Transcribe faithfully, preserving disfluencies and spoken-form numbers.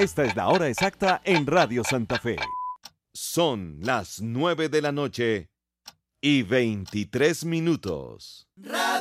Esta es la hora exacta en Radio Santa Fe. Son las nueve de la noche y veintitrés minutos.